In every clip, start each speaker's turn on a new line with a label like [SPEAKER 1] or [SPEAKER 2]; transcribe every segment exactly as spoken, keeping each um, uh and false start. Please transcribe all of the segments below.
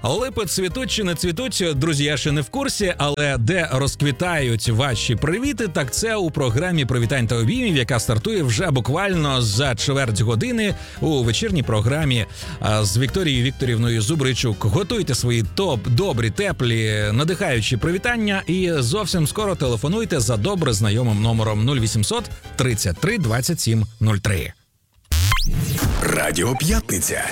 [SPEAKER 1] Липи цвітуть чи не цвітуть, друзі, я ще не в курсі, але де розквітають ваші привіти, так це у програмі «Привітань та обіймів», яка стартує вже буквально за чверть години у вечірній програмі з Вікторією Вікторівною Зубричук. Готуйте свої топ, добрі, теплі, надихаючі привітання і зовсім скоро телефонуйте за добре знайомим номером нуль вісімсот тридцять три двадцять сім нуль три.
[SPEAKER 2] Радіо П'ятниця.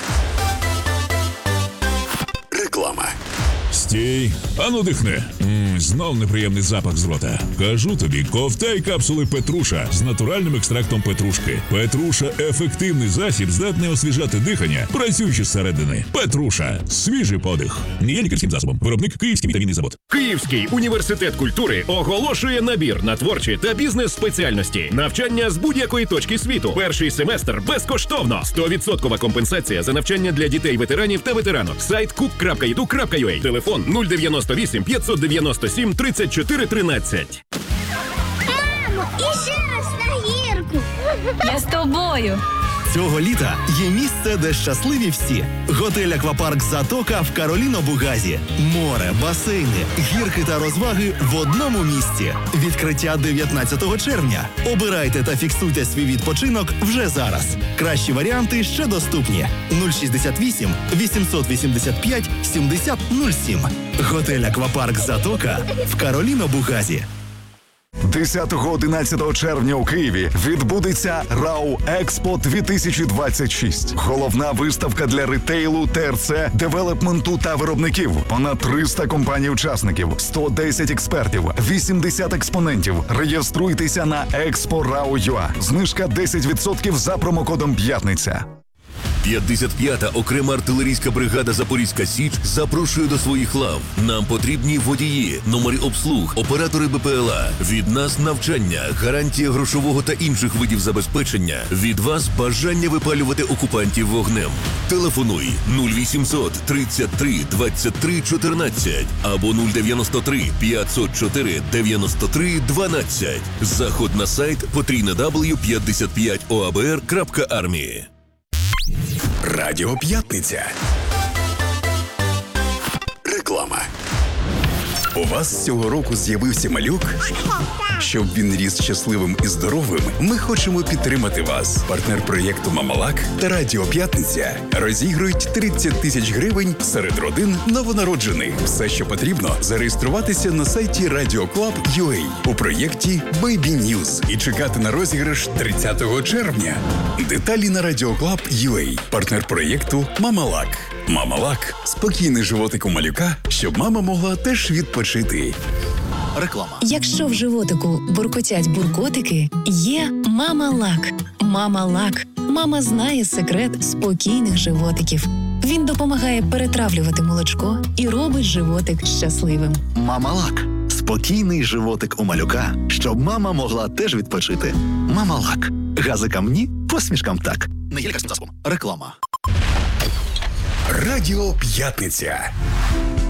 [SPEAKER 2] Реклама.
[SPEAKER 3] Стій, ану дихни. Ммм, знов неприємний запах з рота. Кажу тобі, ковтай капсули Петруша з натуральним екстрактом петрушки. Петруша – ефективний засіб, здатний освіжати дихання, працюючи зсередини. Петруша – свіжий подих. Не є лікарським засобом. Виробник Київський вітамінний завод.
[SPEAKER 4] Київський університет культури оголошує набір на творчі та бізнес-спеціальності. Навчання з будь-якої точки світу. Перший семестр безкоштовно. сто відсотків компенсація за навчання для дітей-ветеранів та ветеранок. Сайт кук крапка і ду крапка ю а. Телефон нуль дев'яносто вісім п'ятсот дев'яносто сім тридцять чотири тринадцять.
[SPEAKER 5] Мамо, і ще раз на гірку.
[SPEAKER 6] Я з тобою.
[SPEAKER 7] Цього літа є місце, де щасливі всі. Готель «Аквапарк Затока» в Кароліно-Бугазі. Море, басейни, гірки та розваги в одному місці. Відкриття дев'ятнадцятого червня. Обирайте та фіксуйте свій відпочинок вже зараз. Кращі варіанти ще доступні. нуль шістдесят вісім вісімсот вісімдесят п'ять сімдесят нуль сім. Готель «Аквапарк Затока» в Кароліно-Бугазі.
[SPEAKER 2] десятого-одинадцятого червня у Києві відбудеться РАУ Експо дві тисячі двадцять шість. Головна виставка для ритейлу, ТРЦ, девелопменту та виробників. Понад триста компаній-учасників, сто десять експертів, вісімдесят експонентів. Реєструйтеся на експо точка рау крапка ю а. Знижка десять відсотків за промокодом «П'ятниця».
[SPEAKER 8] п'ятдесят п'ята окрема артилерійська бригада «Запорізька Січ» запрошує до своїх лав. Нам потрібні водії, номери обслуг, оператори Б П Л А. Від нас навчання, гарантія грошового та інших видів забезпечення. Від вас бажання випалювати окупантів вогнем. Телефонуй нуль вісімсот тридцять три двадцять три чотирнадцять або нуль дев'яносто три п'ятсот чотири дев'яносто три дванадцять. Заход на сайт потрійне дабл ю п'ятдесят п'ять о а б р крапка армії.
[SPEAKER 2] Радіо П'ятниця. Реклама. У вас цього року з'явився малюк? Щоб він ріс щасливим і здоровим, ми хочемо підтримати вас. Партнер проєкту «Мамалак» та Радіо П'ятниця розігрують тридцять тисяч гривень серед родин новонароджених. Все, що потрібно, зареєструватися на сайті радіо клаб крапка ю а у проєкті Baby News і чекати на розіграш тридцятого червня. Деталі на радіо клаб крапка ю а. Партнер проєкту «Мамалак». «Мамалак» – спокійний животик у малюка, щоб мама могла теж відпочити.
[SPEAKER 7] Реклама.
[SPEAKER 6] Якщо в животику буркотять буркотики, є «Мама-лак». «Мама-лак». Мама знає секрет спокійних животиків. Він допомагає перетравлювати молочко і робить животик щасливим.
[SPEAKER 7] «Мамалак» – спокійний животик у малюка, щоб мама могла теж відпочити. «Мамалак». Газикам ні, посмішкам так. Не є лікарським засобом. Реклама.
[SPEAKER 2] Радіо П'ятниця.